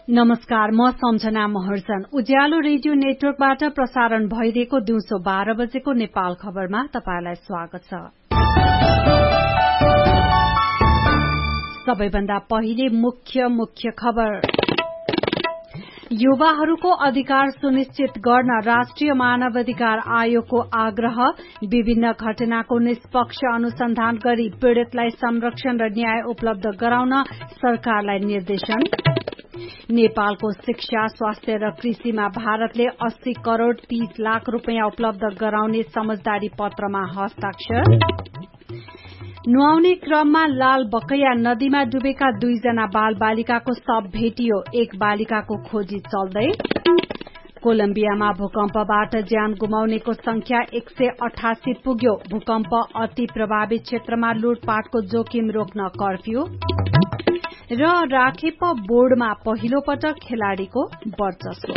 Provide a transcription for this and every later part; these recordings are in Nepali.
नमस्कार, म सम्झना महर्जन। उज्यालो रेडियो नेटवर्कबाट प्रसारण भइरहेको दिउँसो 12 बजेको नेपाल खबरमा तपाईंलाई स्वागत छ। सबैभन्दा पहिले मुख्य खबर। युवाहरूको अधिकार सुनिश्चित गर्न राष्ट्रिय मानवाधिकार आयोगको आग्रह। विभिन्न घटनाको निष्पक्ष अनुसन्धान गरी पीड़ितलाई संरक्षण र न्याय उपलब्ध गराउन सरकारलाई निर्देशन। नेपालको शिक्षा, स्वास्थ्य र कृषिमा भारतले 80 करोड़ 30 लाख रुपियाँ उपलब्ध गराउने समझदारी पत्रमा हस्ताक्षर। नुहाउने क्रममा लाल बकैया नदीमा डुबेका 2 जना बाल बालिकाको शव भेटियो। एक बालिकाको खोजी चल्दै। कोलम्बियामा भूकम्पबाट ज्यान गुमाउनेको संख्या 188 पुग्यो। भूकम्प अति प्रभावित क्षेत्रमा लुटपाटको जोखिम रोक्न कर्फ्यू। र राखेप बोर्डमा पहिलो पटक खेलाड़ीको वर्चस्व।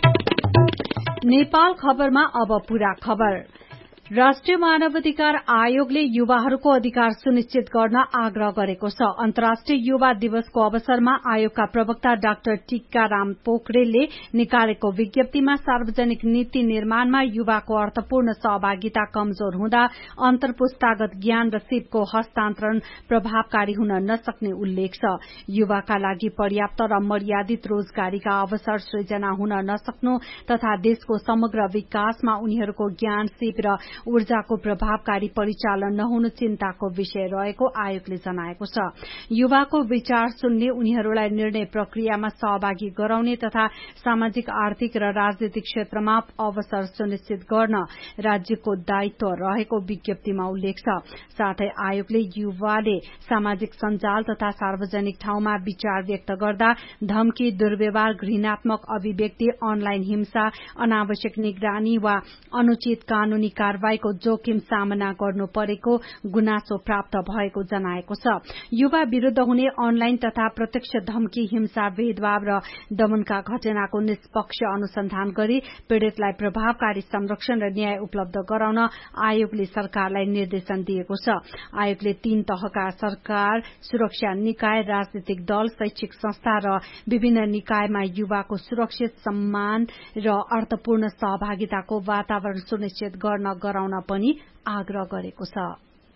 नेपाल खबरमा अब पूरा खबर। राष्ट्रिय मानवाधिकार आयोगले युवाहरूको अधिकार सुनिश्चित गर्न आग्रह गरेको छ। अन्तर्राष्ट्रिय युवा दिवसको अवसरमा आयोगका प्रवक्ता डाक्टर टीकाराम पोखरेलले निकालेको विज्ञप्तिमा सार्वजनिक नीति निर्माणमा युवाको अर्थपूर्ण सहभागिता कमजोर हुँदा अन्तर्पुस्तागत ज्ञान र सिपको हस्तान्तरण प्रभावकारी हुन नसक्ने उल्लेख छ। युवाका लागि पर्याप्त र मर्यादित रोजगारीका अवसर सृजना हुन नसक्नु तथा देशको समग्र विकासमा उनीहरूको ज्ञान, सिप र ऊर्जाको प्रभावकारी परिचालन नहुनु चिन्ताको विषय रहेको आयोगले जनाएको छ। युवाको विचार सुन्ने, उनीहरूलाई निर्णय प्रक्रियामा सहभागी गराउने तथा सामाजिक, आर्थिक र राजनीतिक क्षेत्रमा अवसर सुनिश्चित गर्न राज्यको दायित्व रहेको विज्ञप्तिमा उल्लेख छ। साथै आयोगले युवाले सामाजिक सञ्जाल तथा सार्वजनिक ठाउँमा विचार व्यक्त गर्दा धम्की, दुर्व्यवहार, घृणात्मक अभिव्यक्ति, अनलाइन हिंसा, अनावश्यक निगरानी वा अनुचित कानूनी कारवाहीको जोखिम सामना गर्नु परेको गुनासो प्राप्त भएको जनाएको छ। युवा विरूद्ध हुने अनलाइन तथा प्रत्यक्ष धम्की, हिंसा, भेदभाव र दमनका घटनाको निष्पक्ष अनुसन्धान गरी पीड़ितलाई प्रभावकारी संरक्षण र न्याय उपलब्ध गराउन आयोगले सरकारलाई निर्देशन दिएको छ। आयोगले 3 तहका सरकार, सुरक्षा निकाय, राजनीतिक दल, शैक्षिक संस्था र विभिन्न निकायमा युवाको सुरक्षित, सम्मान र अर्थपूर्ण सहभागिताको वातावरण सुनिश्चित गराउन पनि आग्रह गरेको छ।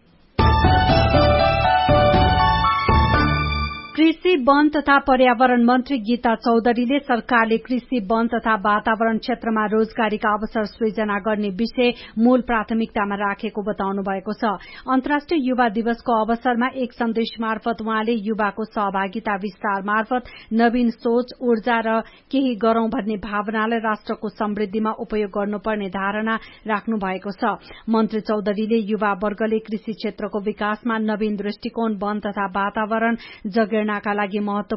कृषि, वन तथा पर्यावरण मन्त्री गीता चौधरीले सरकारले कृषि, वन तथा वातावरण क्षेत्रमा रोजगारीका अवसर सृजना गर्ने विषय मूल प्राथमिकतामा राखेको बताउनु भएको छ। अन्तर्राष्ट्रिय युवा दिवसको अवसरमा एक सन्देश मार्फत उहाँले युवाको सहभागिता विस्तार मार्फत नवीन सोच, ऊर्जा र केही गरौं भन्ने भावनालाई राष्ट्रको समृद्धिमा उपयोग गर्नुपर्ने धारणा राख्नु भएको छ। मन्त्री चौधरीले युवा वर्गले कृषि क्षेत्रको विकासमा नवीन दृष्टिकोण, वन तथा वातावरण जगेर्नाका लागि महत्व